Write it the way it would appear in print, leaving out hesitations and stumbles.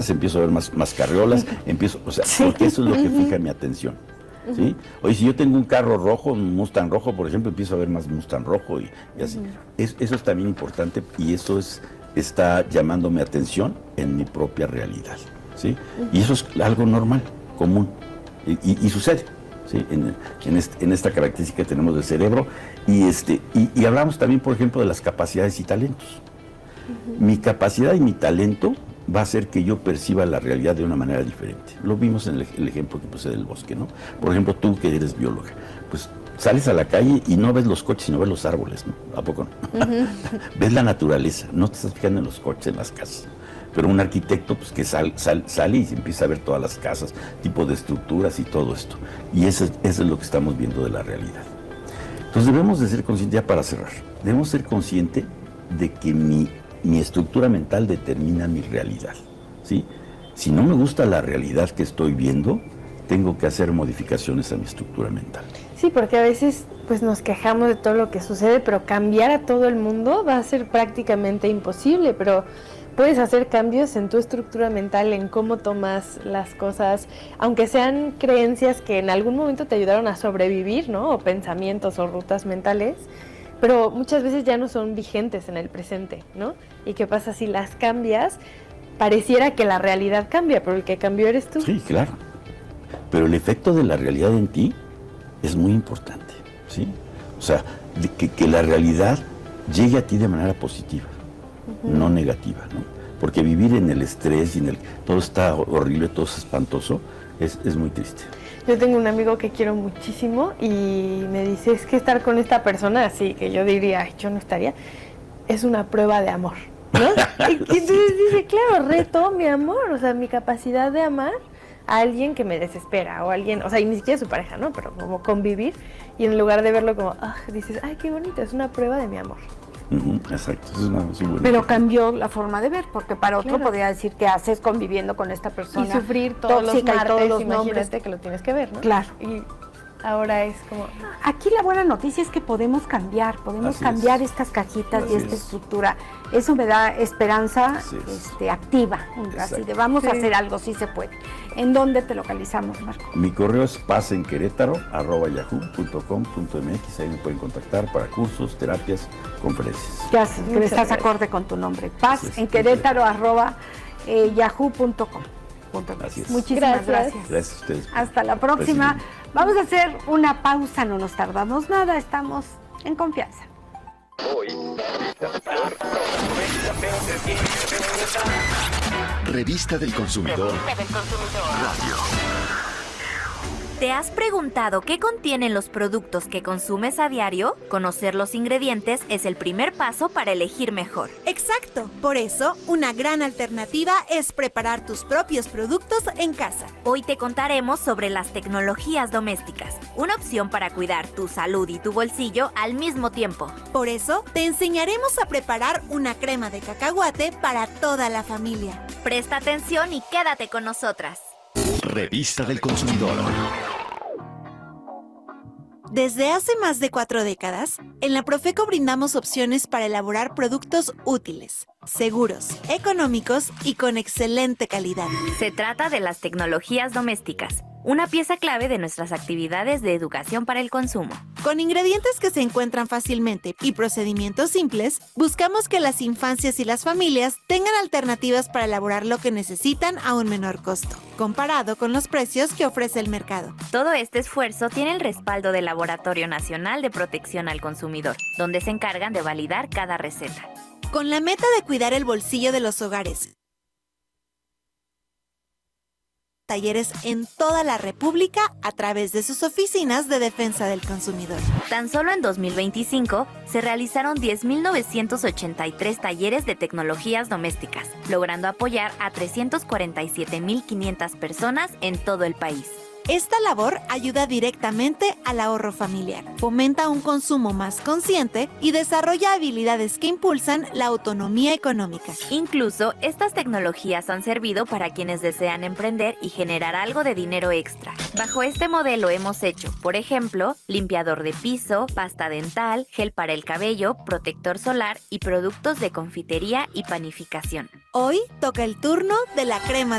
empiezo a ver más carriolas, porque eso es lo que fija mi atención. ¿Sí? Oye, si yo tengo un carro rojo, un Mustang rojo, por ejemplo, empiezo a ver más Mustang rojo y así. Eso es también importante y eso está llamando mi atención en mi propia realidad. ¿Sí? Y eso es algo normal, común, y sucede. ¿Sí? En esta característica que tenemos del cerebro. Y hablamos también, por ejemplo, de las capacidades y talentos. Mi capacidad y mi talento va a hacer que yo perciba la realidad de una manera diferente. Lo vimos en el ejemplo que puse del bosque, ¿no? Por ejemplo, tú que eres bióloga, pues sales a la calle y no ves los coches, sino ves los árboles, ¿no? ¿A poco no? Ves la naturaleza, no te estás fijando en los coches, en las casas. Pero un arquitecto, pues que sale y empieza a ver todas las casas, tipo de estructuras y todo esto. Y eso es lo que estamos viendo de la realidad. Entonces debemos de ser conscientes, ya para cerrar, debemos ser conscientes de que mi estructura mental determina mi realidad, ¿sí? Si no me gusta la realidad que estoy viendo, tengo que hacer modificaciones a mi estructura mental. Sí, porque a veces pues nos quejamos de todo lo que sucede, pero cambiar a todo el mundo va a ser prácticamente imposible, pero puedes hacer cambios en tu estructura mental, en cómo tomas las cosas, aunque sean creencias que en algún momento te ayudaron a sobrevivir, ¿no? O pensamientos o rutas mentales, pero muchas veces ya no son vigentes en el presente, ¿no? ¿Y qué pasa si las cambias? Pareciera que la realidad cambia, pero el que cambió eres tú. Sí, claro. Pero el efecto de la realidad en ti es muy importante, ¿sí? O sea, que la realidad llegue a ti de manera positiva, no negativa, ¿no? Porque vivir en el estrés y todo está horrible, todo es espantoso, es muy triste. Yo tengo un amigo que quiero muchísimo y me dice, es que estar con esta persona así, que yo diría, ay, yo no estaría, es una prueba de amor, ¿no? Y entonces dice, claro, reto mi amor, o sea, mi capacidad de amar a alguien que me desespera, o alguien, o sea, y ni siquiera su pareja, ¿no? Pero como convivir, y en lugar de verlo como, dices, ay, qué bonito, es una prueba de mi amor. Exacto, eso es muy pero cambió la forma de ver, porque para otro podría decir que haces conviviendo con esta persona y sufrir todos los martes, todos los imagínate que lo tienes que ver, ¿no? Claro. Y ahora es como... Aquí la buena noticia es que podemos cambiar estas cajitas y esta estructura. Eso me da esperanza activa. Así de vamos a hacer algo, sí se puede. ¿En dónde te localizamos, Marco? Mi correo es pazenquerétaro@yahoo.com.mx. Ahí me pueden contactar para cursos, terapias, conferencias. Ya sé, que estás acorde con tu nombre. pazenquerétaro@yahoo.com. Muchísimas gracias. Gracias a ustedes. Hasta la próxima. Vamos a hacer una pausa, no nos tardamos nada, estamos en confianza. Revista del Consumidor. Radio. ¿Te has preguntado qué contienen los productos que consumes a diario? Conocer los ingredientes es el primer paso para elegir mejor. Exacto. Por eso, una gran alternativa es preparar tus propios productos en casa. Hoy te contaremos sobre las tecnologías domésticas, una opción para cuidar tu salud y tu bolsillo al mismo tiempo. Por eso, te enseñaremos a preparar una crema de cacahuate para toda la familia. Presta atención y quédate con nosotras. Revista del Consumidor. Desde hace más de 4 décadas, en la Profeco brindamos opciones para elaborar productos útiles, seguros, económicos y con excelente calidad. Se trata de las tecnologías domésticas, una pieza clave de nuestras actividades de educación para el consumo. Con ingredientes que se encuentran fácilmente y procedimientos simples, buscamos que las infancias y las familias tengan alternativas para elaborar lo que necesitan a un menor costo, comparado con los precios que ofrece el mercado. Todo este esfuerzo tiene el respaldo del Laboratorio Nacional de Protección al Consumidor, donde se encargan de validar cada receta. Con la meta de cuidar el bolsillo de los hogares, talleres en toda la República a través de sus oficinas de defensa del consumidor. Tan solo en 2025 se realizaron 10.983 talleres de tecnologías domésticas, logrando apoyar a 347.500 personas en todo el país. Esta labor ayuda directamente al ahorro familiar, fomenta un consumo más consciente y desarrolla habilidades que impulsan la autonomía económica. Incluso, estas tecnologías han servido para quienes desean emprender y generar algo de dinero extra. Bajo este modelo hemos hecho, por ejemplo, limpiador de piso, pasta dental, gel para el cabello, protector solar y productos de confitería y panificación. Hoy toca el turno de la crema